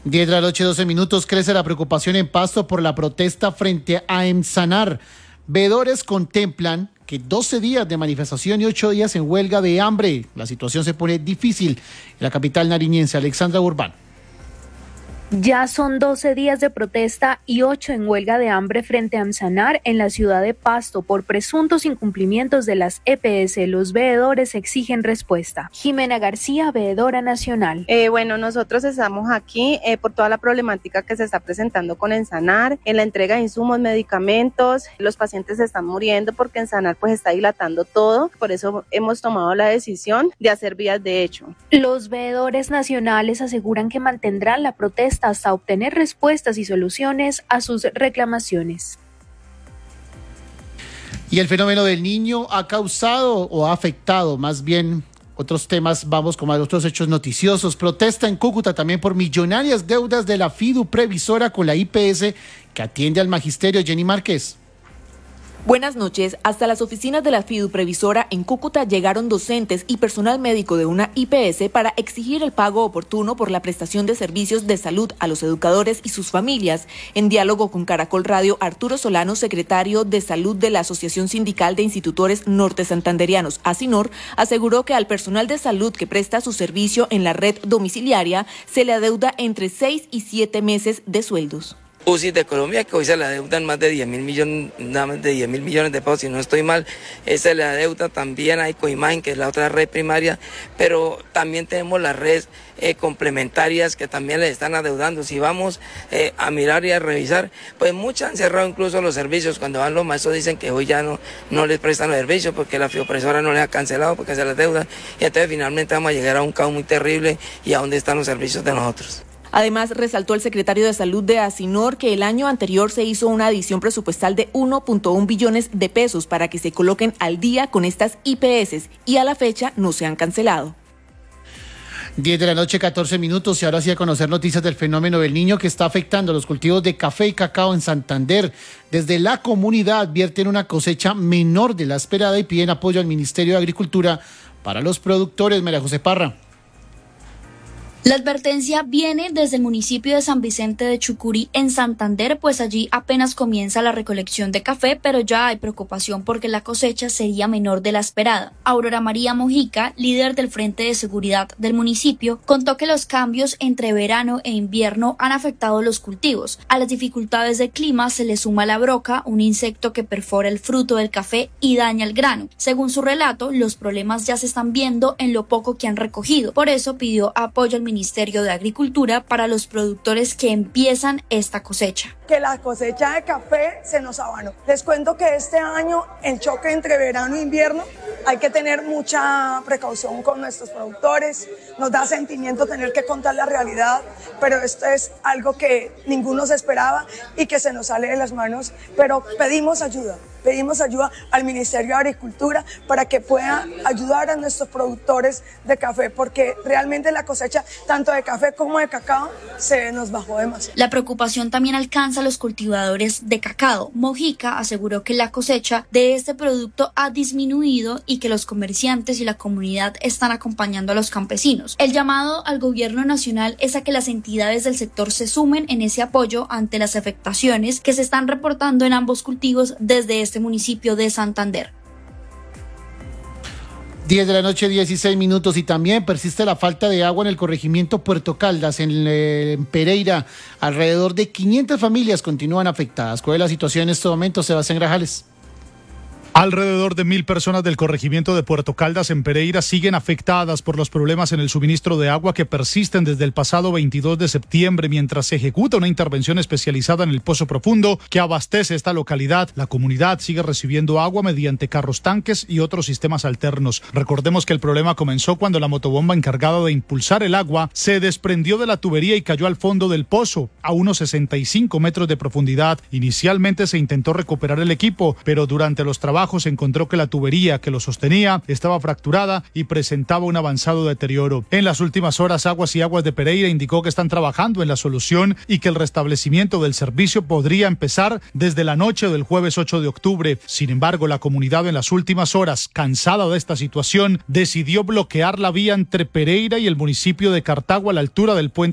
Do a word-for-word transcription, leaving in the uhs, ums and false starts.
diez de la noche, doce minutos, crece la preocupación en Pasto por la protesta frente a Emsanar. Veedores contemplan que doce días de manifestación y ocho días en huelga de hambre. La situación se pone difícil en la capital nariñense. Alexandra Urbán. Ya son doce días de protesta y ocho en huelga de hambre frente a Emsanar en la ciudad de Pasto por presuntos incumplimientos de las E P S. Los veedores exigen respuesta. Jimena García, veedora nacional. Eh, bueno, nosotros estamos aquí eh, por toda la problemática que se está presentando con Emsanar, en la entrega de insumos, medicamentos. Los pacientes se están muriendo porque Emsanar pues está dilatando todo. Por eso hemos tomado la decisión de hacer vías de hecho. Los veedores nacionales aseguran que mantendrán la protesta hasta obtener respuestas y soluciones a sus reclamaciones. Y el fenómeno del Niño ha causado o ha afectado más bien otros temas. Vamos con otros hechos noticiosos. Protesta en Cúcuta también por millonarias deudas de la Fidu Previsora con la I P S que atiende al magisterio. Jenny Márquez. Buenas noches. Hasta las oficinas de la Fidu Previsora en Cúcuta llegaron docentes y personal médico de una I P S para exigir el pago oportuno por la prestación de servicios de salud a los educadores y sus familias. En diálogo con Caracol Radio, Arturo Solano, secretario de Salud de la Asociación Sindical de Institutores Norte Santanderianos, ASINOR, aseguró que al personal de salud que presta su servicio en la red domiciliaria se le adeuda entre seis y siete meses de sueldos. U C I de Colombia, que hoy se le adeudan más de diez mil millones, nada más de diez mil millones de pesos, si no estoy mal, se le adeuda también a Ecoimagen, que es la otra red primaria, pero también tenemos las redes eh, complementarias que también les están adeudando. Si vamos eh, a mirar y a revisar, pues muchas han cerrado incluso los servicios. Cuando van los maestros dicen que hoy ya no, no les prestan los servicios porque la fiopresora no les ha cancelado porque se les deuda, y entonces finalmente vamos a llegar a un caos muy terrible. ¿Y a dónde están los servicios de nosotros? Además, resaltó el secretario de Salud de ASINOR que el año anterior se hizo una adición presupuestal de uno punto uno billones de pesos para que se coloquen al día con estas I P S y a la fecha no se han cancelado. diez de la noche, catorce minutos, y ahora sí a conocer noticias del fenómeno del Niño que está afectando los cultivos de café y cacao en Santander. Desde la comunidad advierten una cosecha menor de la esperada y piden apoyo al Ministerio de Agricultura para los productores. María José Parra. La advertencia viene desde el municipio de San Vicente de Chucurí en Santander, pues allí apenas comienza la recolección de café, pero ya hay preocupación porque la cosecha sería menor de la esperada. Aurora María Mojica, líder del Frente de Seguridad del municipio, contó que los cambios entre verano e invierno han afectado los cultivos. A las dificultades del clima se le suma la broca, un insecto que perfora el fruto del café y daña el grano. Según su relato, los problemas ya se están viendo en lo poco que han recogido. Por eso pidió apoyo al Ministerio Ministerio de Agricultura para los productores que empiezan esta cosecha. Que la cosecha de café se nos abanó. Les cuento que este año el choque entre verano e invierno hay que tener mucha precaución con nuestros productores. Nos da sentimiento tener que contar la realidad, pero esto es algo que ninguno se esperaba y que se nos sale de las manos, pero pedimos ayuda. Pedimos ayuda al Ministerio de Agricultura para que pueda ayudar a nuestros productores de café, porque realmente la cosecha tanto de café como de cacao se nos bajó demasiado. La preocupación también alcanza a los cultivadores de cacao. Mojica aseguró que la cosecha de este producto ha disminuido y que los comerciantes y la comunidad están acompañando a los campesinos. El llamado al gobierno nacional es a que las entidades del sector se sumen en ese apoyo ante las afectaciones que se están reportando en ambos cultivos desde este municipio de Santander. diez de la noche, dieciséis minutos, y también persiste la falta de agua en el corregimiento Puerto Caldas, en, en Pereira. Alrededor de quinientas familias continúan afectadas. ¿Cuál es la situación en este momento, Sebastián Grajales? Alrededor de mil personas del corregimiento de Puerto Caldas en Pereira siguen afectadas por los problemas en el suministro de agua que persisten desde el pasado veintidós de septiembre mientras se ejecuta una intervención especializada en el Pozo Profundo que abastece esta localidad. La comunidad sigue recibiendo agua mediante carros tanques y otros sistemas alternos. Recordemos que el problema comenzó cuando la motobomba encargada de impulsar el agua se desprendió de la tubería y cayó al fondo del pozo a unos sesenta y cinco metros de profundidad. Inicialmente se intentó recuperar el equipo, pero durante los trabajos se encontró que la tubería que lo sostenía estaba fracturada y presentaba un avanzado deterioro. En las últimas horas, Aguas y Aguas de Pereira indicó que están trabajando en la solución y que el restablecimiento del servicio podría empezar desde la noche del jueves ocho de octubre. Sin embargo, la comunidad en las últimas horas, cansada de esta situación, decidió bloquear la vía entre Pereira y el municipio de Cartago a la altura del puente